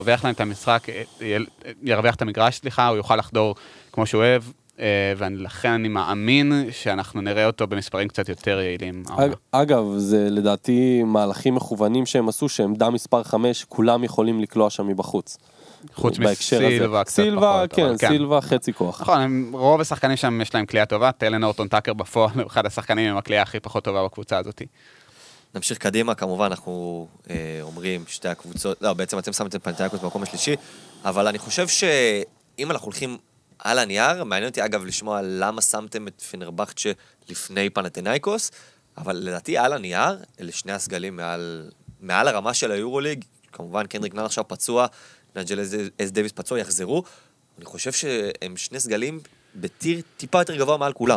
ירוויח להם את המשחק, ירוויח את המגרש, סליחה, הוא יוכל לחדור כמו שהוא אוהב, ולכן אני מאמין שאנחנו נראה אותו במספרים קצת יותר יעילים. אגב, זה לדעתי מהלכים מכוונים שהם עשו, שעמדה מספר 5, כולם יכולים לקלוע שם מבחוץ. חוץ מסילבה קצת סילבה, פחות. כן, סילבה חצי כוח. נכון, רוב השחקנים שם יש להם קליעה טובה, טלן אורטון טאקר בפועל, הוא אחד השחקנים עם הקליעה הכי פחות טובה בקבוצה הזאת. נמשיך קדימה, כמובן אנחנו אומרים שתי הקבוצות, לא, בעצם אתם שמתם פנתנייקוס במקום השלישי, אבל אני חושב שאם אנחנו הולכים על הנייר, מעניין אותי אגב לשמוע למה שמתם את פנרבחצ'ה לפני פנתנייקוס, אבל לדעתי על הנייר, אלה שני הסגלים מעל הרמה של היורוליג, כמובן קנדריק נאן עכשיו פצוע, נג'ל אס דייביס פצוע, יחזרו, אני חושב שהם שני סגלים בטיר טיפה יותר גבוה מעל כולם.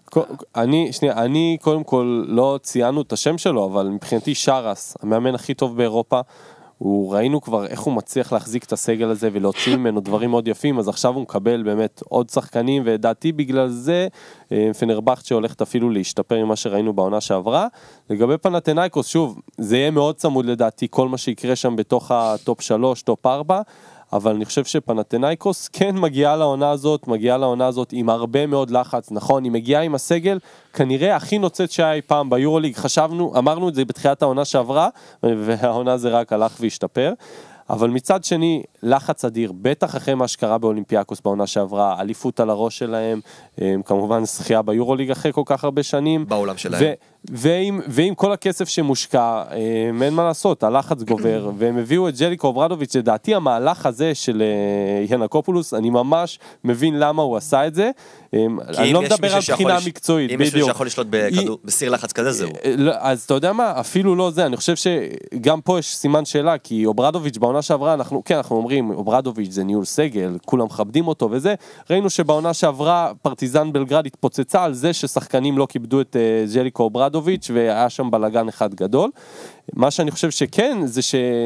אני קודם כל לא ציינו את השם שלו, אבל מבחינתי שרס, המאמן הכי טוב באירופה, ראינו כבר איך הוא מצליח להחזיק את הסגל הזה ולהוציא ממנו דברים מאוד יפים, אז עכשיו הוא מקבל באמת עוד שחקנים, ודעתי בגלל זה פנרבחצ'ה הולכת אפילו להשתפר ממה שראינו בעונה שעברה. לגבי פנתנייקוס, שוב, זה יהיה מאוד צמוד לדעתי כל מה שיקרה שם בתוך הטופ 3, טופ 4, אבל אני חושב שפנתנייקוס כן מגיעה לעונה הזאת עם הרבה מאוד לחץ, נכון, היא מגיעה עם הסגל, כנראה הכי נוצאת שהיה פעם ביורוליג, אמרנו את זה בתחילת העונה שעברה, והעונה זה רק הלך והשתפר, אבל מצד שני, לחץ אדיר, בטח אחרי מה שקרה באולימפיאקוס בעונה שעברה, אליפות על הראש שלהם, כמובן זכייה ביורוליג אחרי כל כך הרבה שנים. בעולם שלהם. ועם כל הכסף שמושקע, אין מה לעשות, הלחץ גובר, והם הביאו את ג'ליקו אוברדוביץ', לדעתי המהלך הזה של ינקופולוס, אני ממש מבין למה הוא עשה את זה, אני לא מדבר על בחינה מקצועית, אם יש מישהו שיכול לשלוט בסיר לחץ כזה, זהו. אז אתה יודע מה, אפילו לא זה, אני חושב שגם פה יש סימן שאלה, כי אוברדוביץ' בעונה שעברה, אנחנו אומרים, אוברדוביץ' זה ניהול סגל, כולם מכבדים אותו וזה, ראינו שבעונה שעברה פרטיזן בלגרד התפוצצה על זה ששחקנים לא כיבדו את ג'ליקו אוברדוביץ' והיה שם בלגן אחד גדול. מה שאני חושב שכן, זה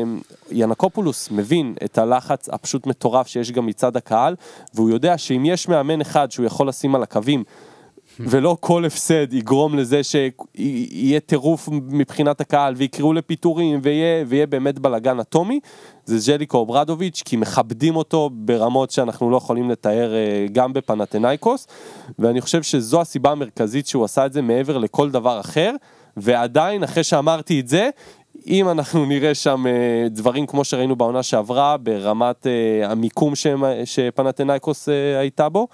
שינקופולוס מבין את הלחץ הפשוט מטורף שיש גם מצד הקהל, והוא יודע שאם יש מאמן אחד שהוא יכול לשים על הקווים, ולא כל הפסד יגרום לזה שיהיה טירוף מבחינת הקהל, ויקראו לפיטורים, ויהיה באמת בלגן אטומי, זה ג'ליקו אוברדוביץ', כי מכבדים אותו ברמות שאנחנו לא יכולים לתאר גם בפנתנייקוס, ואני חושב שזו הסיבה המרכזית שהוא עשה את זה מעבר לכל דבר אחר, ועדיין, אחרי שאמרתי את זה, אם אנחנו נראה שם דברים כמו שראינו בעונה שעברה, ברמת המיקום שפנתנייקוס הייתה בו,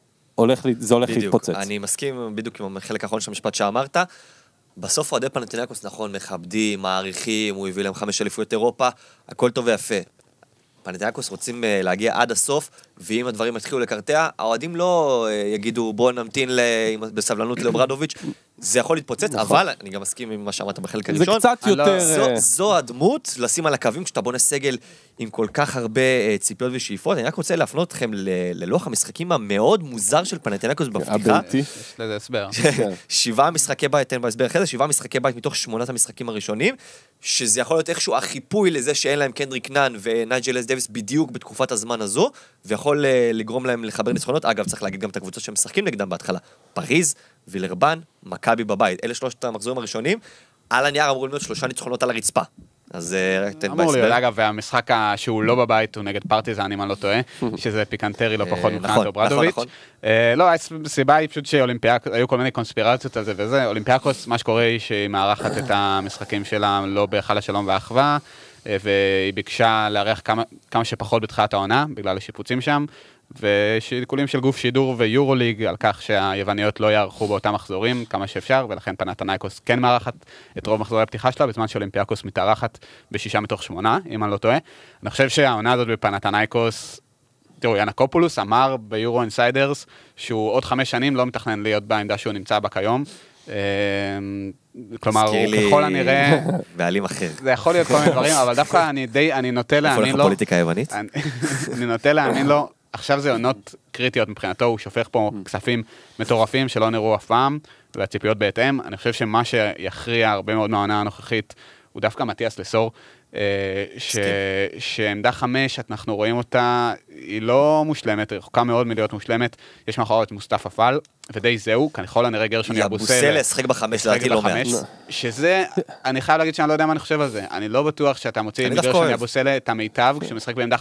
זה הולך להתפוצץ. אני מסכים בדיוק עם החלק האחרון של המשפט שאמרת, בסוף אוהדי פנתנייקוס נכון, מכבדים, מעריכים, הוא הביא להם 5 אליפויות אירופה, הכל טוב ויפה. פנתנייקוס רוצים להגיע עד הסוף, ואם הדברים יתחילו לקרטע, האוהדים לא יגידו בוא נמתין בסבלנות לאוברדוביץ', זה יכול להתפוצץ, אבל אני גם מסכים עם מה שאמרת בחלק הראשון. זה קצת יותר... זו הדמות, לשים על הקווים כשאתה בונה סגל עם כל כך הרבה ציפיות ושאיפות. אני רק רוצה להפנות אתכם ללוח המשחקים המאוד מוזר של פנתנייקוס בפתיחה. יש לזה הסבר. 7 משחקי בית, אין בהסבר אחרי זה, 7 משחקי בית מתוך 8 המשחקים הראשונים, שזה יכול להיות איכשהו החיפוי לזה שאין להם קנדריק נאן ונייג'ל אס דייביס בדיוק בתקופת הזמן הזו, ויכול לגרום להם לחבר ניצחונות. אגב, צריך להגיד גם את הקבוצות שהם משחקים נגדם בהתחלה. פריז, וילרבן, מכבי בבית. אלה 3 המחזורים הראשונים. על הנייר אמורים להיות 3 ניצחונות על הרצפה. אז רק תן בהסבר. אמור להיות, אגב, והמשחק שהוא לא בבית הוא נגד פרטיזן, אם אני לא טועה, שזה פיקנטרי לא פחות מבחינת אוברדוביץ'. לא, הסיבה היא פשוט שהיו כל מיני קונספירציות על זה וזה. אולימפיאקוס, מה שקורה היא שהיא מארחת את המשחקים שלה לא בהיכל השלום והאחווה, והיא ביקשה לארח כמה שפחות בתחילת העונה, בגלל השיפוצים שם, ושיקולים של גוף שידור ויורוליג על כך שהיווניות לא יערכו באותם מחזורים כמה שאפשר, ולכן פנתנייקוס כן מארחת את רוב מחזורי הפתיחה שלה, בזמן שאולימפיאקוס מתארחת ב6 מתוך 8, אם אני לא טועה. אני חושב שהעונה הזאת בפנתנייקוס, תראו, ינקופולוס אמר ביורו אינסיידרס, שהוא עוד 5 שנים לא מתכנן להיות בעמדה שהוא נמצא בה כיום, כלומר, הוא ככל הנראה... בעלים אחר. זה יכול להיות כל מיני דברים, אבל דווקא אני נוטה להאמין לו... פוליטיקה יוונית? אני נוטה להאמין לו, עכשיו זה עונות קריטיות מבחינתו, הוא שופך פה כספים מטורפים שלא נראו אף פעם, והציפיות בהתאם. אני חושב שמה שיכריע הרבה מאוד מהעונה הנוכחית, הוא דווקא מתיאס לסור, שעמדה 5, אנחנו רואים אותה, היא לא מושלמת, רחוקה מאוד מלהיות מושלמת, יש מאחורי את מוסטפא פאל, ודי זהו, כאן יכול הנראה גרשון יבוסל לשחק ב5, לדעתי לא מעט. שזה, אני חייב להגיד שאני לא יודע מה אני חושב על זה, אני לא בטוח שאתה מוציא מגרשון יבוסל את המיטב, כשמשחק בעמדה